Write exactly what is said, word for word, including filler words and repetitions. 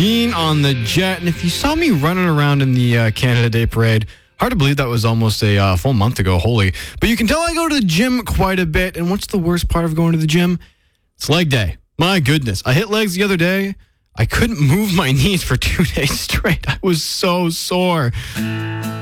Dean on the Jet. And if you saw me running around in the uh, Canada Day Parade, hard to believe that was almost a uh, full month ago, holy. But you can tell I go to the gym quite a bit. And what's the worst part of going to the gym? It's leg day. My goodness. I hit legs the other day. I couldn't move my knees for two days straight. I was so sore.